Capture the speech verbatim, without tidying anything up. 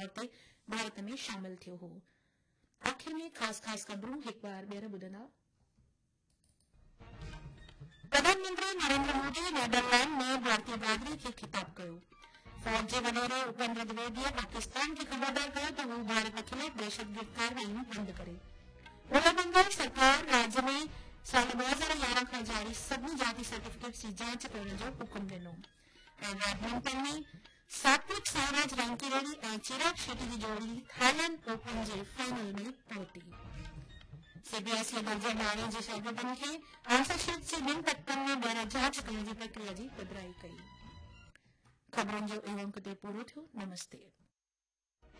वक़्तु भारत में शामिल थियो हो। आखिर में ख़ास ख़ास ख़बरूं हिकु बार ॿीहर ॿुधंदा। प्रधानमंत्री नरेंद्र मोदी नीदरलैंड में भारतीय बहादुरी खे ख़िताब कयो। फौज जे वॾेरे उपेंद्र द्विवेदीअ पाकिस्तान खे ख़बरदार कयो त हू भारत जे ख़िलाफ़ दहशतगर्द कार्रवाइयूं बंदि करे। ओलह बंगाल सरकार राज्य में साल दो हज़ार यारहं खां जारी सभिनी जाति सर्टिफिकेट्स जी जांच करण जो हुकुम ॾिनो। ऐं बैडमिंटन में सात्विक साईराज रैंकीरेड्डी ऐं चिराग शेट्टी जी जोड़ी थाईलैंड ओपन जे फाइनल में पहुती। सीबीएसई दर्जे ॿारहें जे शागिर्दनि खे आंसरशीट जे ॿिनि तख़्तनि में ॿाहिरां जांच करण जी प्रक्रिया जी पधिराई कई। ख़बरुनि जो इहो अंक ते पूरो थियो। नमस्ते।